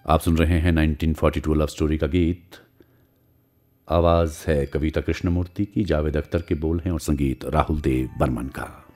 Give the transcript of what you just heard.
आप सुन रहे हैं 1942 लव स्टोरी का गीत। आवाज है कविता कृष्णमूर्ति की, जावेद अख्तर के बोल हैं और संगीत राहुल देव बर्मन का।